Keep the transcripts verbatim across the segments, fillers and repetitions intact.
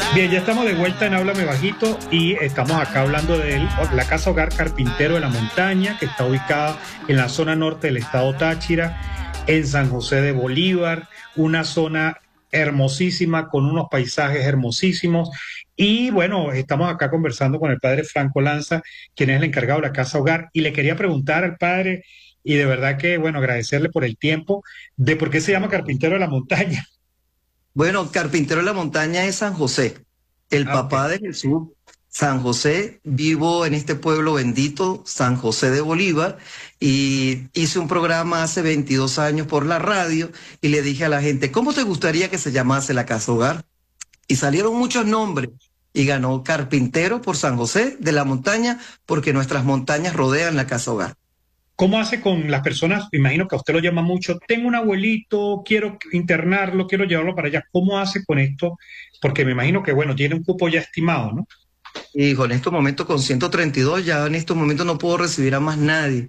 Bien, ya estamos de vuelta en Háblame Bajito y estamos acá hablando de la Casa Hogar Carpintero de la Montaña, que está ubicada en la zona norte del estado Táchira, en San José de Bolívar, una zona hermosísima con unos paisajes hermosísimos. Y bueno, estamos acá conversando con el padre Franco Lanza, quien es el encargado de la Casa Hogar, y le quería preguntar al padre, y de verdad que, bueno, agradecerle por el tiempo, de por qué se llama Carpintero de la Montaña. Bueno, Carpintero de la Montaña es San José, el Ah, ok. papá de Jesús. San José, vivo en este pueblo bendito, San José de Bolívar, y hice un programa hace veintidós años por la radio y le dije a la gente, ¿cómo te gustaría que se llamase la Casa Hogar? Y salieron muchos nombres y ganó Carpintero por San José de la Montaña porque nuestras montañas rodean la Casa Hogar. ¿Cómo hace con las personas? Imagino que a usted lo llama mucho. Tengo un abuelito, quiero internarlo, quiero llevarlo para allá. ¿Cómo hace con esto? Porque me imagino que, bueno, tiene un cupo ya estimado, ¿no? Hijo, en estos momentos con ciento treinta y dos, ya en estos momentos no puedo recibir a más nadie.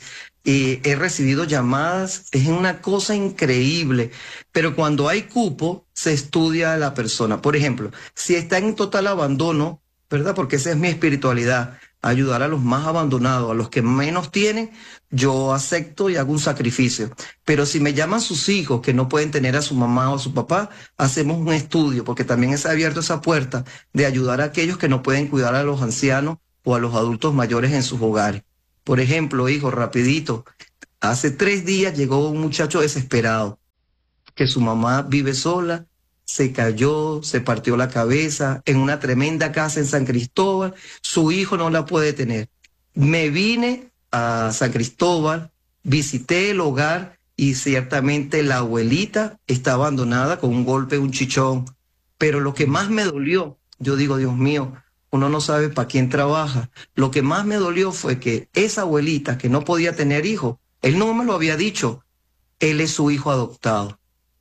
Y he recibido llamadas, es una cosa increíble. Pero cuando hay cupo, se estudia a la persona. Por ejemplo, si está en total abandono, ¿verdad? Porque esa es mi espiritualidad, ayudar a los más abandonados, a los que menos tienen, yo acepto y hago un sacrificio. Pero si me llaman sus hijos que no pueden tener a su mamá o a su papá, hacemos un estudio, porque también es abierto esa puerta de ayudar a aquellos que no pueden cuidar a los ancianos o a los adultos mayores en sus hogares. Por ejemplo, hijo, rapidito, hace tres días llegó un muchacho desesperado, que su mamá vive sola, se cayó, se partió la cabeza en una tremenda casa en San Cristóbal, su hijo no la puede tener. Me vine a San Cristóbal, visité el hogar y ciertamente la abuelita está abandonada con un golpe, un chichón. Pero lo que más me dolió, yo digo, Dios mío, uno no sabe para quién trabaja. Lo que más me dolió fue que esa abuelita que no podía tener hijo, él no me lo había dicho, él es su hijo adoptado.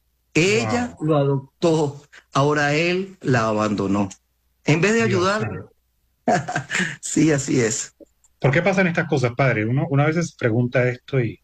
Ella Wow. lo adoptó, ahora él la abandonó. En vez de Dios ayudarle, santo. sí, así es. ¿Por qué pasan estas cosas, padre? Uno, una vez se pregunta esto y...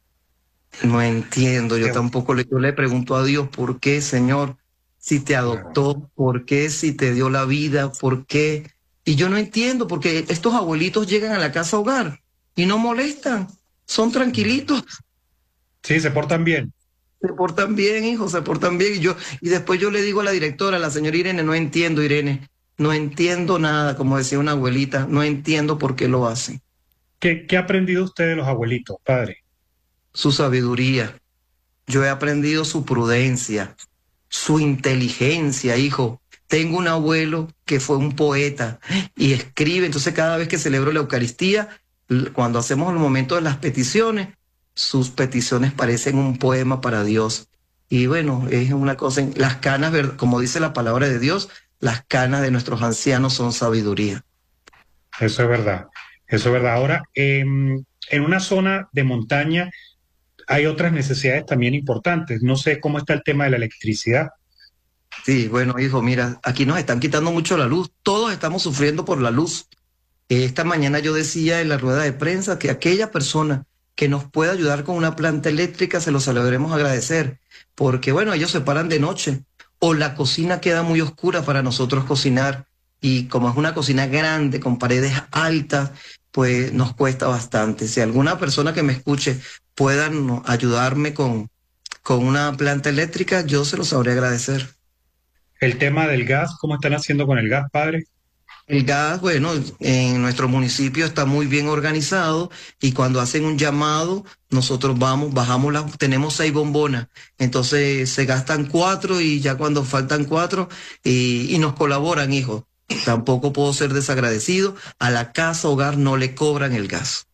No entiendo, yo eh, tampoco le, yo le pregunto a Dios, ¿por qué, Señor? Si te claro. adoptó, ¿por qué? Si te dio la vida, ¿por qué? Y yo no entiendo, porque estos abuelitos llegan a la casa hogar y no molestan, son tranquilitos, Sí, se portan bien. se portan bien, hijos, se portan bien. Y yo, y después yo le digo a la directora, a la señora Irene, no entiendo, Irene, no entiendo nada, como decía una abuelita, no entiendo por qué lo hacen. ¿Qué, qué ha aprendido usted de los abuelitos, padre? Su sabiduría, yo he aprendido su prudencia, su inteligencia, hijo. Tengo un abuelo que fue un poeta y escribe, entonces cada vez que celebro la Eucaristía, l- cuando hacemos el momento de las peticiones, sus peticiones parecen un poema para Dios. Y bueno, es una cosa, las canas, ver- como dice la palabra de Dios, las canas de nuestros ancianos son sabiduría. Eso es verdad. Eso es verdad. Ahora, em, en una zona de montaña hay otras necesidades también importantes. No sé cómo está el tema de la electricidad. Sí, bueno, hijo, mira, aquí nos están quitando mucho la luz, todos estamos sufriendo por la luz. Esta mañana yo decía en la rueda de prensa que aquella persona que nos pueda ayudar con una planta eléctrica se lo sabremos agradecer, porque bueno, ellos se paran de noche o la cocina queda muy oscura para nosotros cocinar y como es una cocina grande con paredes altas, pues nos cuesta bastante. Si alguna persona que me escuche pueda no, ayudarme con, con una planta eléctrica, yo se lo sabré agradecer. El tema del gas, ¿cómo están haciendo con el gas, padre? El gas, bueno, en nuestro municipio está muy bien organizado y cuando hacen un llamado, nosotros vamos, bajamos las, tenemos seis bombonas, entonces se gastan cuatro y ya cuando faltan cuatro y, y nos colaboran, hijo. Tampoco puedo ser desagradecido, a la casa hogar no le cobran el gas.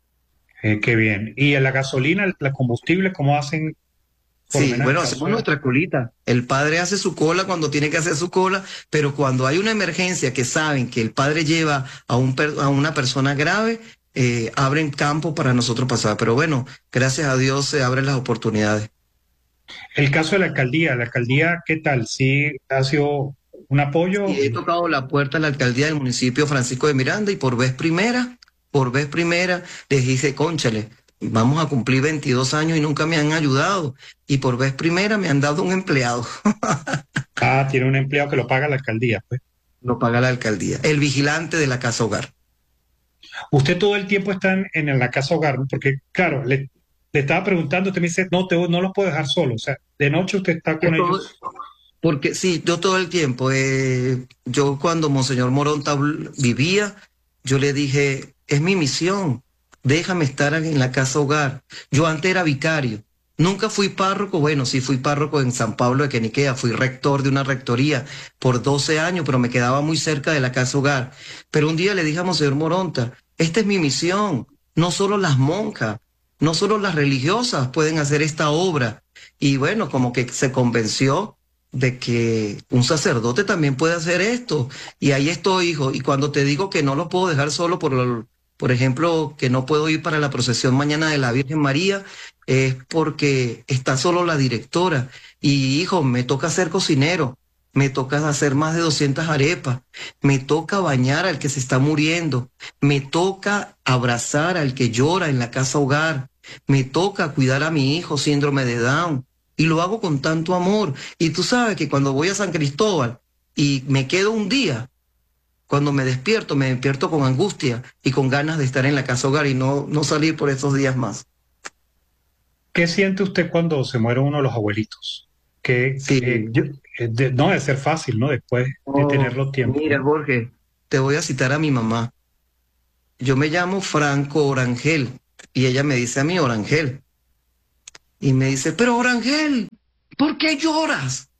Eh, qué bien. ¿Y en la gasolina, el, la combustible, cómo hacen, por lo Sí, menos en el bueno, caso hacemos de... nuestra colita. El padre hace su cola cuando tiene que hacer su cola, pero cuando hay una emergencia que saben que el padre lleva a, un per- a una persona grave, eh, abren campo para nosotros pasar. Pero bueno, gracias a Dios se abren las oportunidades. El caso de la alcaldía, la alcaldía, ¿qué tal? ¿Sí ha sido un apoyo? Y he tocado la puerta a la alcaldía del municipio Francisco de Miranda y por vez primera, por vez primera, les dije, cónchale, vamos a cumplir veintidós años y nunca me han ayudado. Y por vez primera me han dado un empleado. Ah, tiene un empleado que lo paga la alcaldía, pues. lo paga la alcaldía, el vigilante de la casa hogar. Usted todo el tiempo está en, en la casa hogar, ¿no? Porque, claro, le, le estaba preguntando, usted me dice, no, te, no los puedo dejar solo. O sea, de noche usted está Que con todo- ellos. Porque sí, yo todo el tiempo, eh, yo cuando Monseñor Moronta habl- vivía, yo le dije, es mi misión, déjame estar en la casa hogar. Yo antes era vicario, nunca fui párroco, bueno, sí fui párroco en San Pablo de Queniquea, fui rector de una rectoría por doce años, pero me quedaba muy cerca de la casa hogar. Pero un día le dije a Monseñor Moronta, esta es mi misión, no solo las monjas, no solo las religiosas pueden hacer esta obra. Y bueno, como que se convenció de que un sacerdote también puede hacer esto. Y ahí estoy, hijo. Y cuando te digo que no lo puedo dejar solo, por, lo- por ejemplo, que no puedo ir para la procesión mañana de la Virgen María, es porque está solo la directora. Y, hijo, me toca ser cocinero, me toca hacer más de doscientas arepas, me toca bañar al que se está muriendo, me toca abrazar al que llora en la casa hogar, me toca cuidar a mi hijo síndrome de Down. Y lo hago con tanto amor. Y tú sabes que cuando voy a San Cristóbal y me quedo un día, cuando me despierto, me despierto con angustia y con ganas de estar en la casa hogar y no, no salir por esos días más. ¿Qué siente usted cuando se muere uno de los abuelitos? Que, Sí. que yo- eh, de- no debe ser fácil, ¿no? Después de Oh, tenerlo tiempo, mira, ¿no? Jorge, te voy a citar a mi mamá. Yo me llamo Franco Orangel y ella me dice a mí Orangel. Y me dice, pero Orangel, ¿por qué lloras?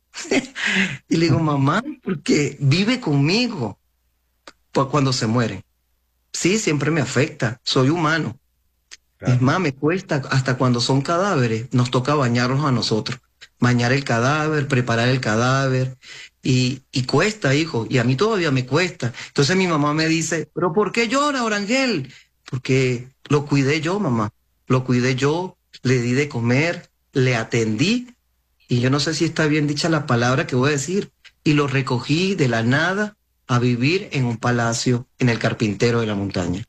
Y le digo, mamá, porque vive conmigo pues, cuando se muere. Sí, siempre me afecta, soy humano. Es Claro. más, me cuesta, hasta cuando son cadáveres, nos toca bañarlos a nosotros. Bañar el cadáver, preparar el cadáver. Y, y cuesta, hijo, y a mí todavía me cuesta. Entonces mi mamá me dice, ¿pero por qué llora, Orangel? Porque lo cuidé yo, mamá. Lo cuidé yo, le di de comer, le atendí. Y yo no sé si está bien dicha la palabra que voy a decir. Y lo recogí de la nada a vivir en un palacio en el Carpintero de la Montaña.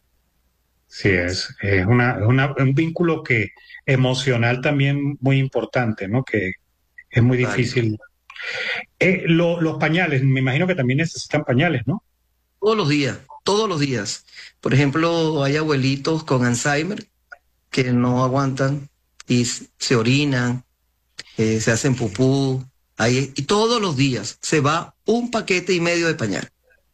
Sí, es, es una, es una- un vínculo que emocional también muy importante, ¿no? Que es muy Exacto. difícil. Eh, lo- los pañales, me imagino que también necesitan pañales, ¿no? Todos los días, todos los días. Por ejemplo, hay abuelitos con Alzheimer que no aguantan y s- se orinan, eh, se hacen pupú, ahí, y todos los días se va un paquete y medio de pañal.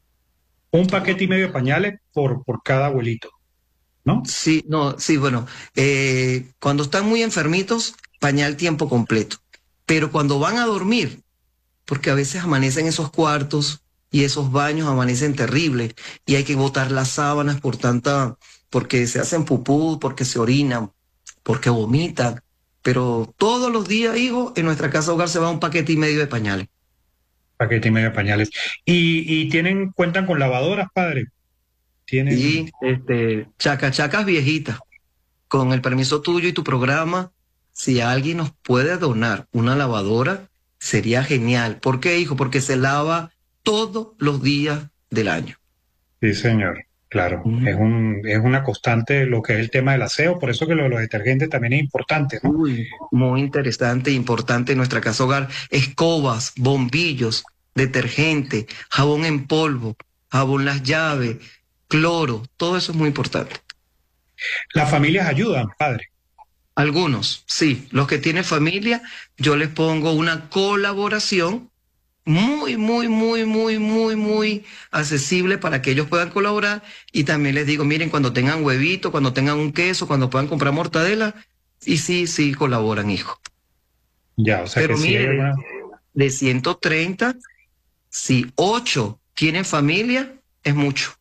Un paquete y medio de pañales por, por cada abuelito, ¿no? Sí, no, sí, bueno, eh, cuando están muy enfermitos, pañal tiempo completo. Pero cuando van a dormir, porque a veces amanecen esos cuartos y esos baños amanecen terribles y hay que botar las sábanas por tanta, porque se hacen pupú, porque se orinan, porque vomitan. Pero todos los días, hijo, en nuestra casa hogar se va un paquete y medio de pañales. Paquete y medio de pañales. Y, y tienen, cuentan con lavadoras, padre. Tienen, Y este, chacachacas viejitas, con el permiso tuyo y tu programa, si alguien nos puede donar una lavadora, sería genial. ¿Por qué, hijo? Porque se lava todos los días del año. sí, señor. Claro, es Ujú. un, es una constante lo que es el tema del aseo, por eso que lo de los detergentes también es importante, ¿no? Uy, muy interesante e importante en nuestra casa hogar. Escobas, bombillos, detergente, jabón en polvo, jabón las llaves, cloro, todo eso es muy importante. Las familias ayudan, padre. Algunos, sí, los que tienen familia, yo les pongo una colaboración muy, muy, muy, muy, muy, muy accesible para que ellos puedan colaborar. Y también les digo, miren, cuando tengan huevito, cuando tengan un queso, cuando puedan comprar mortadela, y sí, sí, colaboran, hijo. Ya, o sea que Pero si hay mire, de, alguna... de ciento treinta, si ocho tienen familia, es mucho.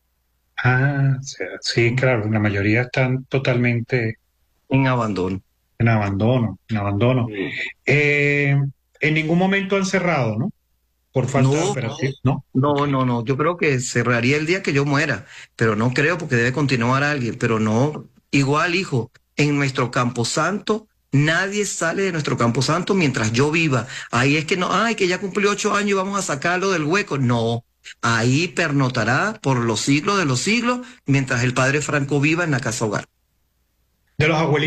Ah, o sea, sí, claro, la mayoría están totalmente En abandono. en abandono, en abandono. Sí. Eh, en ningún momento han cerrado, ¿no? Por falta de No, operación, ¿no? Ok. no, no, no. Yo creo que cerraría el día que yo muera, pero no creo porque debe continuar alguien. Pero no, igual, hijo, en nuestro camposanto, nadie sale de nuestro camposanto mientras yo viva. Ahí es que no, ay, que ya cumplió ocho años y vamos a sacarlo del hueco. No, ahí pernotará por los siglos de los siglos mientras el padre Franco viva en la casa hogar. De los abuelitos.